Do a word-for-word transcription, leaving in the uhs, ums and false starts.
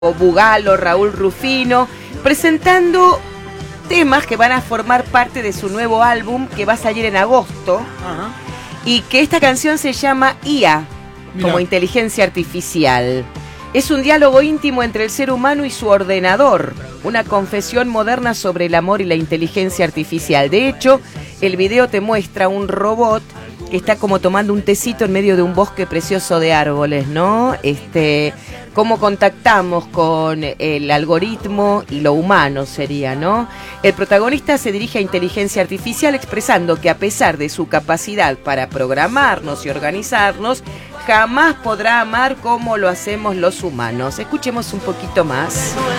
Bugalo, Raúl Rufino, presentando temas que van a formar parte de su nuevo álbum que va a salir en agosto. Ajá. Y que esta canción se llama I A, Mirá. como inteligencia artificial. Es un diálogo íntimo entre el ser humano y su ordenador, una confesión moderna sobre el amor y la inteligencia artificial. De hecho, el video te muestra un robot que está como tomando un tecito en medio de un bosque precioso de árboles, ¿no? Este, cómo contactamos con el algoritmo y lo humano sería, ¿no? El protagonista se dirige a inteligencia artificial expresando que a pesar de su capacidad para programarnos y organizarnos, jamás podrá amar como lo hacemos los humanos. Escuchemos un poquito más.